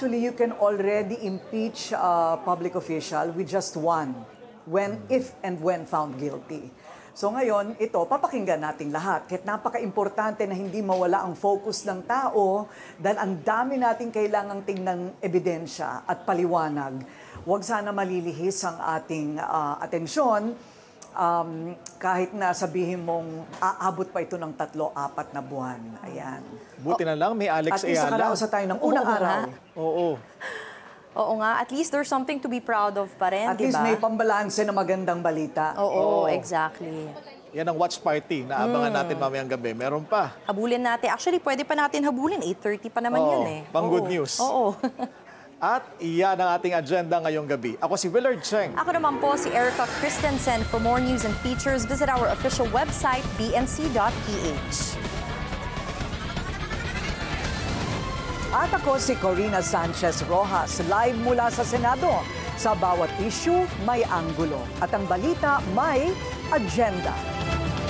Actually, you can already impeach a public official with just one, if and when found guilty. So ngayon, ito, papakinggan natin lahat. Kahit napaka-importante na hindi mawala ang focus ng tao dahil ang dami nating kailangang tingnan ebidensya at paliwanag. Huwag sana malilihis ang ating atensyon kahit na sabihin mong aabot pa ito ng 3-4 na buwan. Ayan. Buti na lang, may Alex At Ayala. isa kalausa tayo ng unang araw. Oo. Oo nga, at least there's something to be proud of pa rin, At di least ba? may pambalanse na magandang balita. Oo, exactly. Yan ang watch party na abangan natin mamayang gabi. Meron pa. Habulin natin. Actually, pwede pa natin habulin. 8:30 pa naman Oo, yun eh. pang good news. Oo. At iyan ang ating agenda ngayong gabi. Ako si Willard Cheng. Ako naman po si Erica Christensen. For more news and features, visit our official website, bnc.ph. At ako si Corina Sanchez Rojas, live mula sa Senado. Sa bawat issue, may anggulo. At ang balita, may agenda.